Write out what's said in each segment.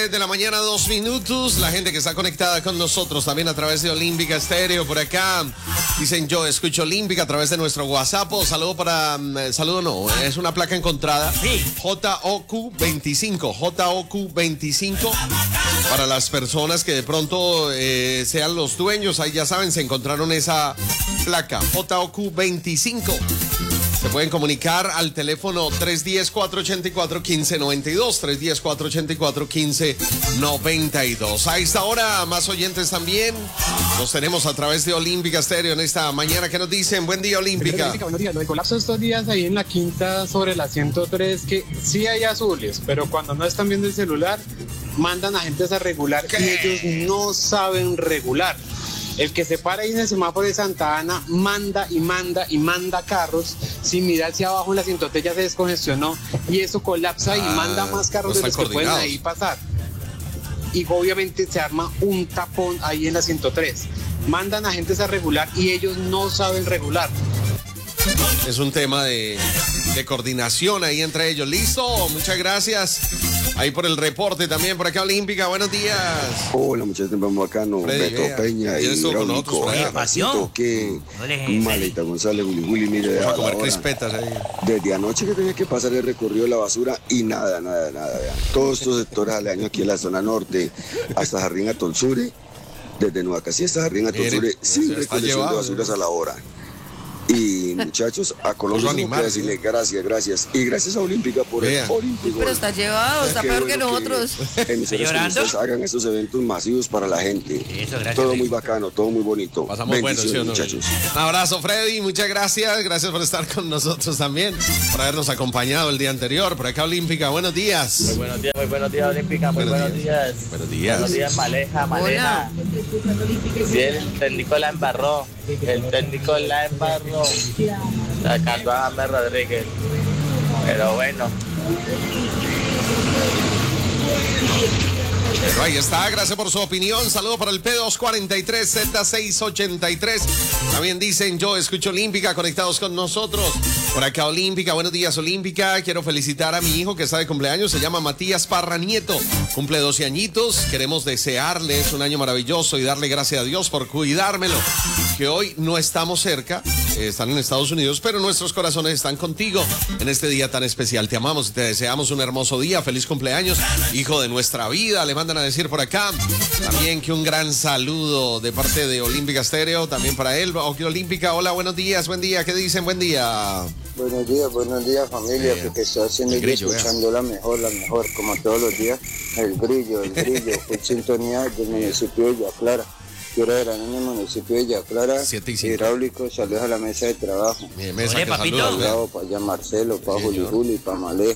De la mañana, 2 minutos. La gente que está conectada con nosotros también a través de Olímpica Estéreo por acá. Dicen yo escucho Olímpica a través de nuestro WhatsApp. Saludo para. Saludo no, es una placa encontrada. Sí. JOQ25. JOQ25. Para las personas que de pronto sean los dueños, ahí ya saben, se encontraron esa placa. JOQ25. Se pueden comunicar al teléfono 310-484-1592, 310-484-1592. A esta hora, más oyentes también. Los tenemos a través de Olímpica Estéreo en esta mañana. ¿Qué nos dicen? Buen día, Olímpica. Buenos días. Lo de colapso estos días ahí en la quinta sobre la 103, que sí hay azules, pero cuando no están viendo el celular, mandan agentes a regular y ellos no saben regular. El que se para ahí en el semáforo de Santa Ana manda y manda y manda carros sin mirar hacia abajo en la 103 ya se descongestionó y eso colapsa y manda más carros de los que pueden ahí pasar. Y obviamente se arma un tapón ahí en la 103. Mandan agentes a regular y ellos no saben regular. Es un tema de coordinación ahí entre ellos. Listo, muchas gracias. Ahí por el reporte también, por acá Olímpica, buenos días. Hola muchachos, vamos bacano, Freddy, Beto Peña y Hidráulico. ¿Qué Maleta González, Juli, mire, vamos a comer crispetas ahí. Desde anoche que tenía que pasar el recorrido de la basura y nada. Vean. Todos estos sectores aledaños aquí en la zona norte, hasta Jardín Atolsure, desde Nueva Casilla hasta Jardín Atolsure, sin recolección de basuras a la hora. Y muchachos, a Colombia tengo que decirle gracias. Y gracias a Olímpica por el Olímpico. Pero está llevado, está peor que nosotros. Emisoras que ustedes hagan estos eventos masivos para la gente. Eso, gracias, todo muy bacano, todo muy bonito. Pasamos bueno, ¿sí o no? Muchachos. Un abrazo, Freddy, muchas gracias. Gracias por estar con nosotros también, por habernos acompañado el día anterior. Por acá Olímpica, buenos días. Muy buenos días, Olímpica, buenos días. Buenos días. Buenos días, Maleja. Sí, el técnico la embarró. Sacando a James Rodríguez. Pero bueno. Pero ahí está, gracias por su opinión. Saludo para el P243Z683. También dicen yo escucho Olímpica, conectados con nosotros. Por acá Olímpica, buenos días Olímpica. Quiero felicitar a mi hijo que está de cumpleaños, se llama Matías Parra Nieto. Cumple 12 añitos. Queremos desearles un año maravilloso y darle gracias a Dios por cuidármelo. Que hoy no estamos cerca, están en Estados Unidos, pero nuestros corazones están contigo en este día tan especial. Te amamos y te deseamos un hermoso día. Feliz cumpleaños, hijo de nuestra vida. Le mandan a decir por acá también que un gran saludo de parte de Olímpica Estéreo también para él. Olímpica, hola, buenos días, buen día. ¿Qué dicen? Buen día. Buenos días familia, porque estoy haciendo y escuchando la mejor, como todos los días. El grillo, fue sintonía del municipio de Villa Clara. Quiero ver en el municipio de Villa Clara, Hidráulico, saludos a la mesa de trabajo. Saludos para allá Marcelo, para Juli, para Maleja.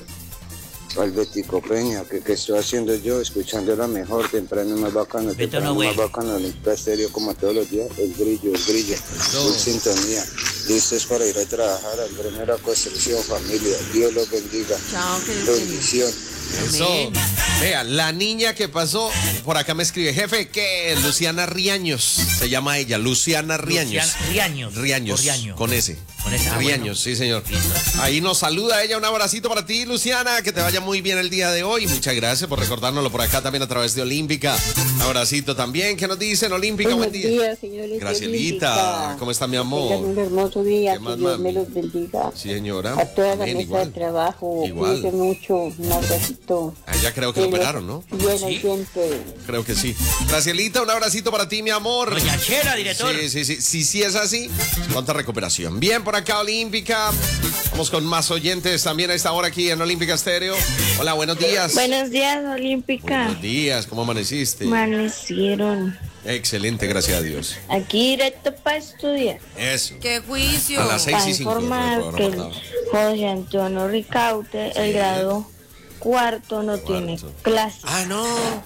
Al Betico Peña, que estoy haciendo yo, escuchando la mejor, temprano más bacano, más bacano, el Estéreo como todos los días, el grillo, full sintonía. Listos para ir a trabajar al Gremio Construcción, familia. Dios los bendiga. Chao, bendición. Eso. Vea, la niña que pasó, por acá me escribe, jefe, que Luciana Riaños, se llama ella, Luciana Riaños. Riaños, con ese. Riaños, sí señor. Ahí nos saluda ella, un abracito para ti, Luciana, que te vaya muy bien el día de hoy. Muchas gracias por recordárnoslo por acá también a través de Olímpica. Un abracito también, ¿qué nos dicen, Olímpica? Buenos días, señores. Gracielita, ¿cómo está mi amor? Un hermoso día, que Dios me los bendiga. Sí, señora. A toda la mesa de trabajo, cuídense mucho, un abracito. Ya creo que lo operaron, ¿no? Gente. Creo que sí. Gracielita, un abracito para ti, mi amor. Doña Chela, director. Sí, es así. Cuánta recuperación. Bien, por acá, Olímpica. Vamos con más oyentes también a esta hora aquí en Olímpica Estéreo. Hola, buenos días. Buenos días, Olímpica. Buenos días, ¿cómo amaneciste? Amanecieron. Excelente, gracias a Dios. Aquí directo para estudiar. Eso. ¡Qué juicio! A las 6:05. Para informar que el José Antonio Ricaute, el grado cuarto, no tiene clase. Ah, no.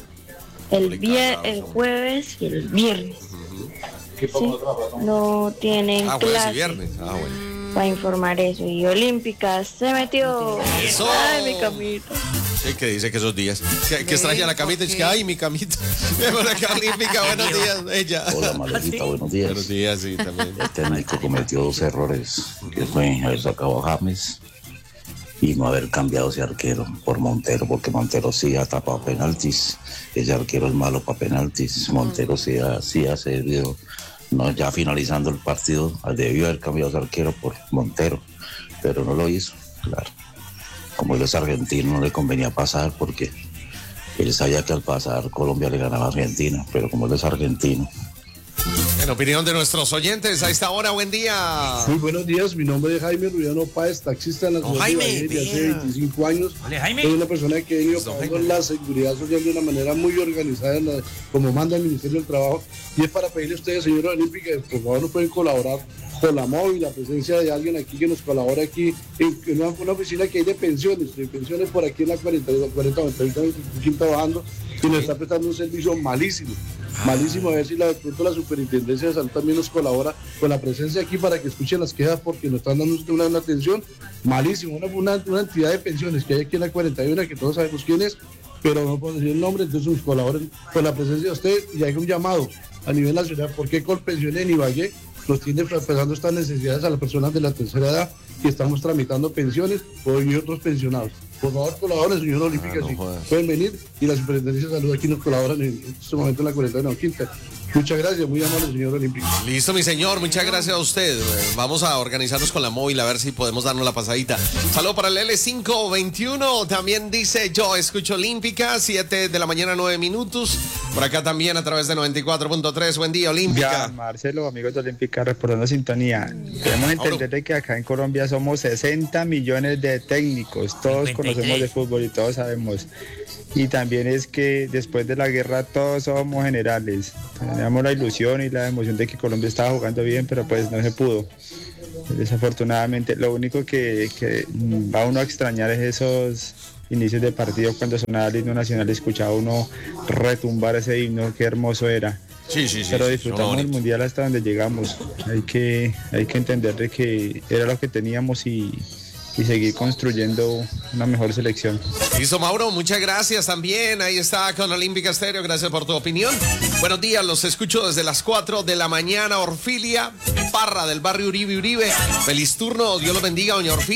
El jueves y el viernes. Sí, no tienen clase. Jueves y viernes. Bueno. Para informar eso. Y Olímpica se metió. Eso. Ay, mi camita. Sí, que dice que esos días. Que extraña la camita y dice que ay, mi camita. Por acá, Olímpica, buenos días. Ella. Hola, Malejita, buenos días. Buenos días, sí, también. Este médico cometió 2 errores, que fue haber sacado a James y no haber cambiado ese arquero por Montero, porque Montero sí ha tapado penaltis, ese arquero es malo para penaltis, Montero sí ha servido, no, ya finalizando el partido, debió haber cambiado ese arquero por Montero, pero no lo hizo, claro. Como él es argentino, no le convenía pasar porque él sabía que al pasar Colombia le ganaba a Argentina, pero como él es argentino. En opinión de nuestros oyentes, a esta hora, buen día. Muy buenos días, mi nombre es Jaime Rubiano Páez, taxista en la ciudad de Ibagué desde hace 25 años. Hola, Jaime. Soy una persona que ha venido pagando la seguridad social de una manera muy organizada, como manda el Ministerio del Trabajo, y es para pedirle a ustedes, señora Olímpica, que por favor nos pueden colaborar con la móvil, la presencia de alguien aquí que nos colabore aquí en una oficina que hay de pensiones por aquí en la 40 aquí trabajando, y nos está prestando un servicio malísimo, a ver si de pronto la Superintendencia de Salud también nos colabora con la presencia aquí para que escuchen las quejas, porque nos están dando una atención malísimo, una entidad de pensiones que hay aquí en la 41, que todos sabemos quién es, pero no puedo decir el nombre, entonces nos colaboren con la presencia de usted y hay un llamado a nivel nacional, porque Colpensiones en Ibagué nos tiene pasando estas necesidades a las personas de la tercera edad y estamos tramitando pensiones y otros pensionados. Por favor, colaboren, señor Olímpica, si pueden venir, y la Superintendencia de Salud aquí nos colaboran en este momento en la 41 quinta. Muchas gracias, muy amable, señor Olímpico. Listo, mi señor, muchas gracias a usted. Vamos a organizarnos con la móvil a ver si podemos darnos la pasadita. Saludo para el L521, también dice yo escucho Olímpica, 7 de la mañana, 9 minutos. Por acá también a través de 94.3, buen día, Olímpica. Ya, Marcelo, amigos de Olímpica, reportando sintonía. Debemos entender que acá en Colombia somos 60 millones de técnicos, todos 53. Conocemos de fútbol y todos sabemos. Y también es que después de la guerra todos somos generales. Teníamos la ilusión y la emoción de que Colombia estaba jugando bien, pero pues no se pudo. Desafortunadamente, lo único que va uno a extrañar es esos inicios de partido cuando sonaba el himno nacional y escuchaba uno retumbar ese himno, qué hermoso era. Sí. Pero disfrutamos el mundial hasta donde llegamos. Hay que entender de que era lo que teníamos y seguir construyendo una mejor selección. Listo, Mauro, muchas gracias también. Ahí está con Olímpica Estéreo, gracias por tu opinión. Buenos días, los escucho desde las 4 de la mañana. Orfilia Parra del barrio Uribe. Feliz turno, Dios los bendiga, doña Orfilia.